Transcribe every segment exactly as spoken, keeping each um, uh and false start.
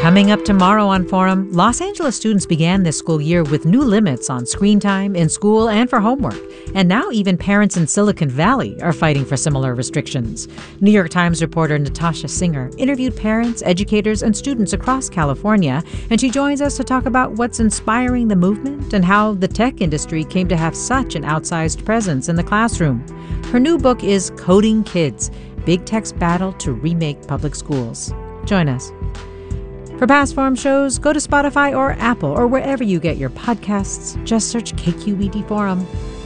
Coming up tomorrow on Forum, Los Angeles students began this school year with new limits on screen time in school and for homework. And now even parents in Silicon Valley are fighting for similar restrictions. New York Times reporter Natasha Singer interviewed parents, educators, and students across California, and she joins us to talk about what's inspiring the movement and how the tech industry came to have such an outsized presence in the classroom. Her new book is Coding Kids: Big Tech's Battle to Remake Public Schools. Join us. For past Forum shows, go to Spotify or Apple or wherever you get your podcasts. Just search K Q E D Forum.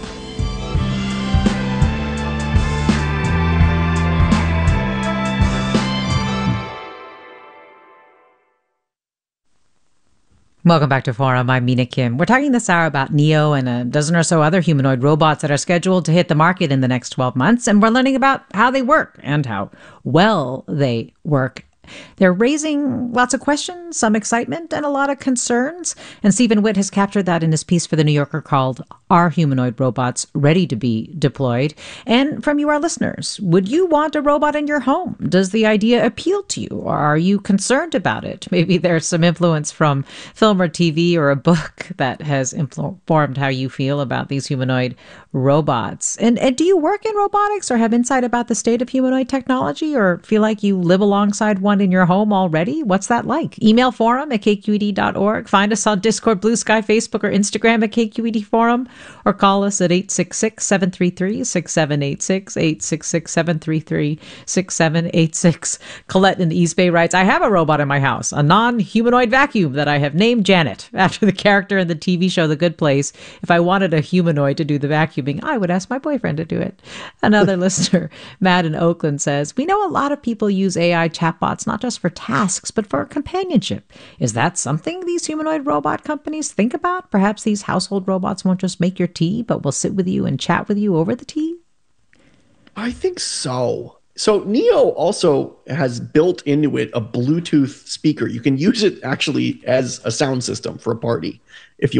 Welcome back to Forum. I'm Mina Kim. We're talking this hour about Neo and a dozen or so other humanoid robots that are scheduled to hit the market in the next twelve months. And we're learning about how they work and how well they work. They're raising lots of questions, some excitement, and a lot of concerns. And Stephen Witt has captured that in his piece for The New Yorker called Are Humanoid Robots Ready to Be Deployed? And from you, our listeners, would you want a robot in your home? Does the idea appeal to you? Or are you concerned about it? Maybe there's some influence from film or T V or a book that has informed how you feel about these humanoid robots. And, and do you work in robotics or have insight about the state of humanoid technology or feel like you live alongside one in your home already? What's that like? Email forum at k q e d dot org. Find us on Discord, Blue Sky, Facebook, or Instagram at K Q E D Forum, or call us at eight six six, seven three three, six seven eight six, eight six six, seven three three, six seven eight six. Colette in the East Bay writes, I have a robot in my house, a non-humanoid vacuum that I have named Janet, after the character in the T V show The Good Place. If I wanted a humanoid to do the vacuuming, I would ask my boyfriend to do it. Another listener, Matt in Oakland, says, we know a lot of people use A I chatbots not just for tasks, but for companionship. Is that something these humanoid robot companies think about? Perhaps these household robots won't just make your tea, but will sit with you and chat with you over the tea? I think so. So Neo also has built into it a Bluetooth speaker. You can use it actually as a sound system for a party if you